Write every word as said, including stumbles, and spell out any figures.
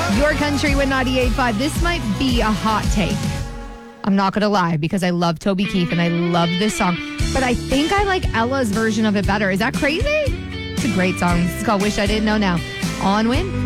Your Country with ninety-eight point five. This might be a hot take. I'm not going to lie because I love Toby Keith and I love this song. But I think I like Ella's version of it better. Is that crazy? It's a great song. It's called Wish I Didn't Know Now. On Win.